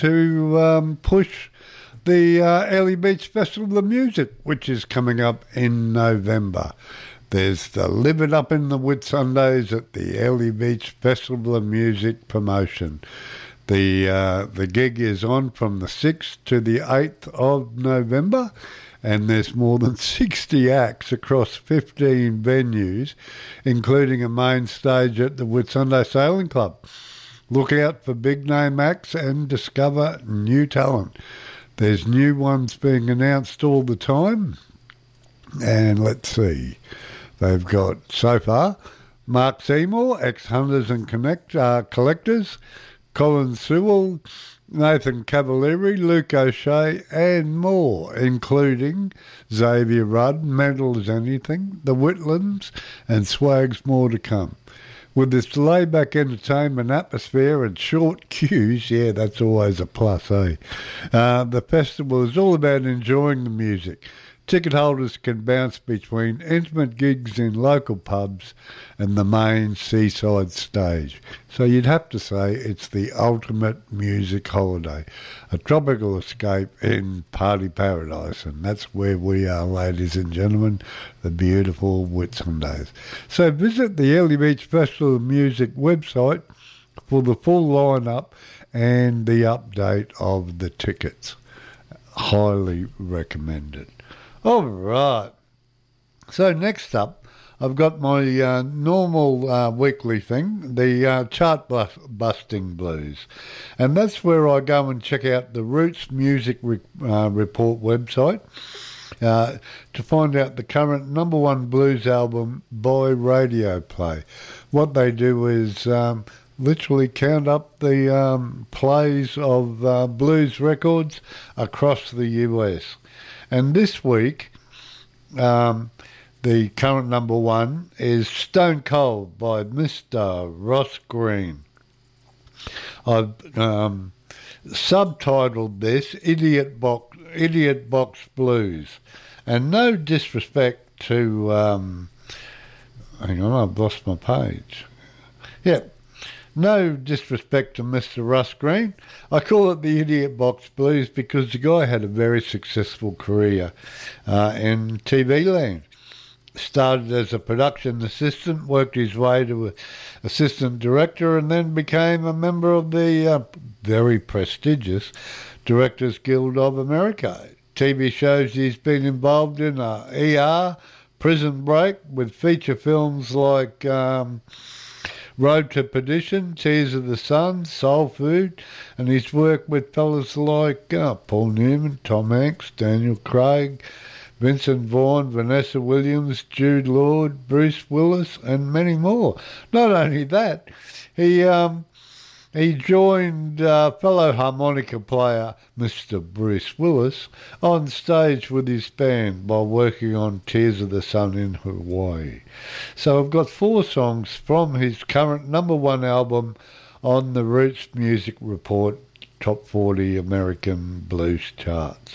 to push the Airlie Beach Festival of Music, which is coming up in November. There's the Live It Up in the Whitsundays at the Airlie Beach Festival of Music promotion. The gig is on from the 6th to the 8th of November, and there's more than 60 acts across 15 venues, including a main stage at the Whitsunday Sailing Club. Look out for big-name acts and discover new talent. There's new ones being announced all the time. And let's see. They've got, so far, Mark Seymour, ex-Hunters and Collectors, Colin Sewell, Nathan Cavalieri, Luke O'Shea, and more, including Xavier Rudd, Mental as Anything, The Whitlands, and swags more to come. With this laid-back entertainment atmosphere and short queues, yeah, that's always a plus, eh? The festival is all about enjoying the music. Ticket holders can bounce between intimate gigs in local pubs and the main seaside stage. So you'd have to say it's the ultimate music holiday, a tropical escape in party paradise, and that's where we are, ladies and gentlemen, the beautiful Whitsundays. So visit the Airlie Beach Festival of Music website for the full lineup and the update of the tickets. Highly recommended. All right. So next up, I've got my normal weekly thing, the chart busting blues. And that's where I go and check out the Roots Music Report website to find out the current number one blues album by radio play. What they do is literally count up the plays of blues records across the US. And this week, the current number one is Stone Cold by Mr. Ross Green. I've subtitled this Idiot Box Blues. And no disrespect to... hang on, I've lost my page. Yeah. No disrespect to Mr. Russ Green. I call it the Idiot Box Blues because the guy had a very successful career in TV land. Started as a production assistant, worked his way to assistant director, and then became a member of the very prestigious Directors Guild of America. TV shows he's been involved in ER, Prison Break, with feature films like... Road to Perdition, Tears of the Sun, Soul Food, and his work with fellas like Paul Newman, Tom Hanks, Daniel Craig, Vincent Vaughn, Vanessa Williams, Jude Law, Bruce Willis, and many more. Not only that, he joined fellow harmonica player Mr. Bruce Willis on stage with his band while working on Tears of the Sun in Hawaii. So I've got 4 songs from his current number one album on the Roots Music Report Top 40 American Blues Charts.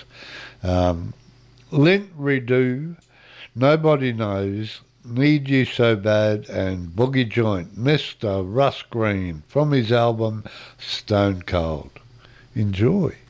Lint Redo, Nobody Knows, Need You So Bad, and Boogie Joint, Mr. Russ Green, from his album Stone Cold. Enjoy.